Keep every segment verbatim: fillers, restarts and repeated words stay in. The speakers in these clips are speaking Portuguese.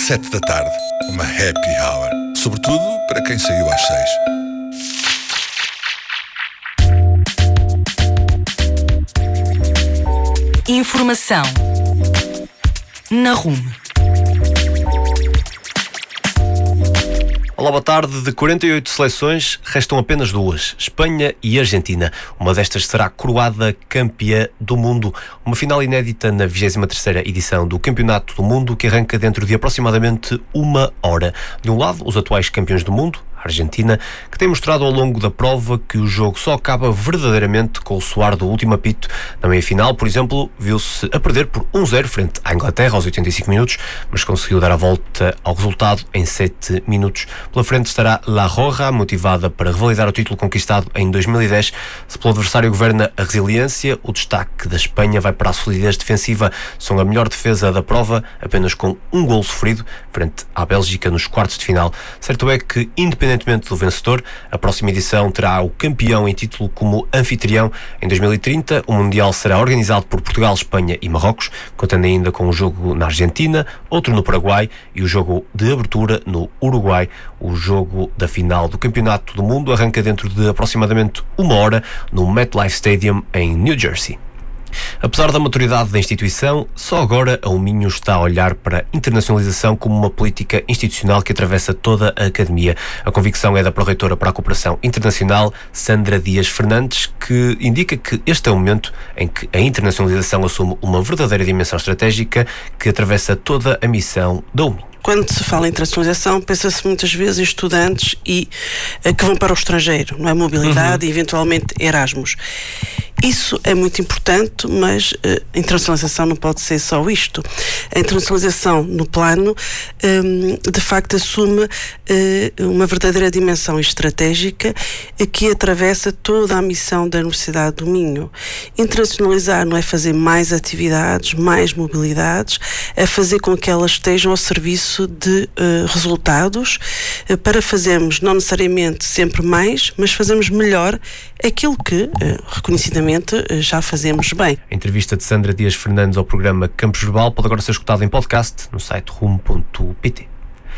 sete da tarde. Uma happy hour. Sobretudo para quem saiu às seis. Informação na Rume. Olá, boa tarde. De quarenta e oito seleções, restam apenas duas, Espanha e Argentina. Uma destas será coroada campeã do mundo. Uma final inédita na vigésima terceira edição do Campeonato do Mundo, que arranca dentro de aproximadamente uma hora. De um lado, os atuais campeões do mundo, a Argentina, que tem mostrado ao longo da prova que o jogo só acaba verdadeiramente com o soar do último apito. Na meia-final, por exemplo, viu-se a perder por um zero frente à Inglaterra aos oitenta e cinco minutos, mas conseguiu dar a volta ao resultado em sete minutos. Pela frente estará La Roja, motivada para revalidar o título conquistado em dois mil e dez. Se pelo adversário governa a resiliência, o destaque da Espanha vai para a solidez defensiva. São a melhor defesa da prova, apenas com um golo sofrido, frente à Bélgica nos quartos de final. Certo é que, independente Independentemente do vencedor, a próxima edição terá o campeão em título como anfitrião. Em dois mil e trinta, o Mundial será organizado por Portugal, Espanha e Marrocos, contando ainda com um jogo na Argentina, outro no Paraguai e o jogo de abertura no Uruguai. O jogo da final do Campeonato do Mundo arranca dentro de aproximadamente uma hora no MetLife Stadium em New Jersey. Apesar da maturidade da instituição, só agora a Minho está a olhar para a internacionalização como uma política institucional que atravessa toda a academia. A convicção é da pró-reitora para a cooperação internacional, Sandra Dias Fernandes, que indica que este é o momento em que a internacionalização assume uma verdadeira dimensão estratégica que atravessa toda a missão da Minho. Quando se fala em internacionalização, pensa-se muitas vezes em estudantes e, uh, que vão para o estrangeiro, não é? Mobilidade uhum. e eventualmente Erasmus. Isso é muito importante, mas uh, a internacionalização não pode ser só isto. A internacionalização no plano, um, de facto, assume uh, uma verdadeira dimensão estratégica uh, que atravessa toda a missão da Universidade do Minho. Internacionalizar não é fazer mais atividades, mais mobilidades, é fazer com que elas estejam ao serviço de uh, resultados uh, para fazermos não necessariamente sempre mais, mas fazermos melhor aquilo que uh, reconhecidamente uh, já fazemos bem. A entrevista de Sandra Dias Fernandes ao programa Campus Verbal pode agora ser escutada em podcast no site rumo ponto pt.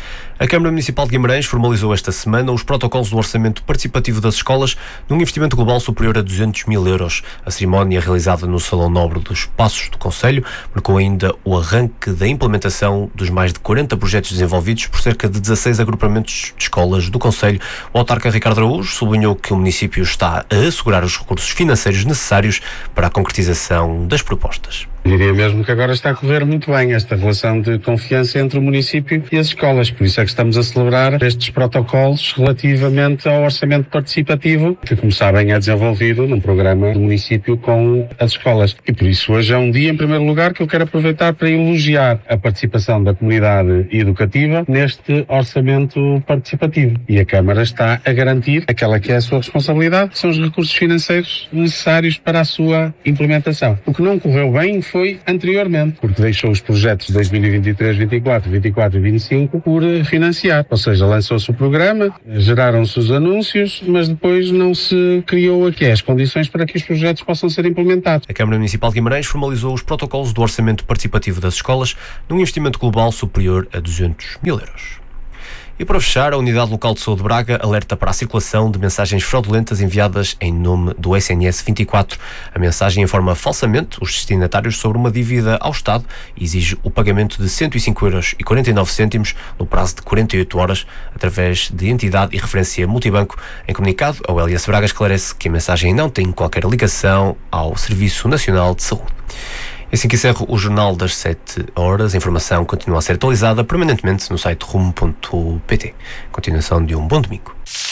A Câmara Municipal de Guimarães formalizou esta semana os protocolos do orçamento participativo das escolas num investimento global superior a duzentos mil euros. A cerimónia, realizada no Salão Nobre dos Passos do Concelho, marcou ainda o arranque da implementação dos mais de quarenta projetos desenvolvidos por cerca de dezasseis agrupamentos de escolas do Concelho. O autarca Ricardo Araújo sublinhou que o município está a assegurar os recursos financeiros necessários para a concretização das propostas. Diria mesmo que agora está a correr muito bem esta relação de confiança entre o município e as escolas. Por isso é que estamos a celebrar estes protocolos relativamente ao orçamento participativo, que, como sabem, é desenvolvido num programa do município com as escolas. E por isso hoje é um dia, em primeiro lugar, que eu quero aproveitar para elogiar a participação da comunidade educativa neste orçamento participativo. E a Câmara está a garantir aquela que é a sua responsabilidade, que são os recursos financeiros necessários para a sua implementação. O que não correu bem foi foi anteriormente, porque deixou os projetos de dois mil e vinte e três, vinte e quatro, vinte e quatro e vinte e cinco por financiar. Ou seja, lançou-se o programa, geraram-se os anúncios, mas depois não se criou aqui as condições para que os projetos possam ser implementados. A Câmara Municipal de Guimarães formalizou os protocolos do orçamento participativo das escolas num investimento global superior a duzentos mil euros. E para fechar, a Unidade Local de Saúde de Braga alerta para a circulação de mensagens fraudulentas enviadas em nome do S N S vinte e quatro. A mensagem informa falsamente os destinatários sobre uma dívida ao Estado e exige o pagamento de cento e cinco euros e quarenta e nove cêntimos no prazo de quarenta e oito horas, através de entidade e referência multibanco. Em comunicado, a U L S Braga esclarece que a mensagem não tem qualquer ligação ao Serviço Nacional de Saúde. E assim que encerro o Jornal das sete horas, a informação continua a ser atualizada permanentemente no site rumo ponto pt. Continuação de um bom domingo.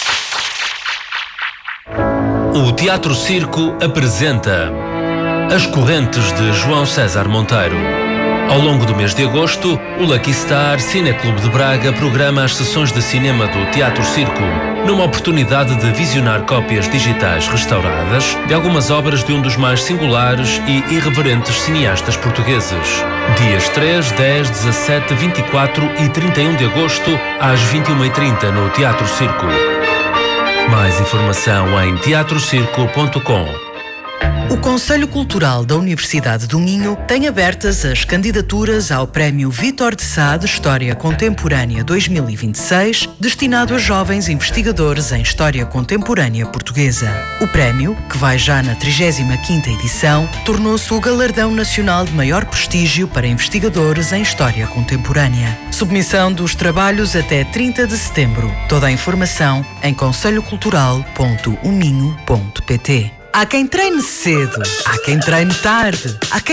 O Teatro Circo apresenta As Correntes de João César Monteiro. Ao longo do mês de agosto, o Lucky Star Cineclube de Braga programa as sessões de cinema do Teatro Circo, numa oportunidade de visionar cópias digitais restauradas de algumas obras de um dos mais singulares e irreverentes cineastas portugueses. Dias três, dez, dezassete, vinte e quatro e trinta e um de agosto, às vinte e uma e trinta no Teatro Circo. Mais informação em teatro circo ponto com. O Conselho Cultural da Universidade do Minho tem abertas as candidaturas ao Prémio Vítor de Sá de História Contemporânea dois mil e vinte e seis, destinado a jovens investigadores em História Contemporânea Portuguesa. O prémio, que vai já na trigésima quinta edição, tornou-se o galardão nacional de maior prestígio para investigadores em História Contemporânea. Submissão dos trabalhos até trinta de setembro. Toda a informação em conselho cultural ponto uminho ponto pt. Há quem treine cedo, há quem treine tarde, há quem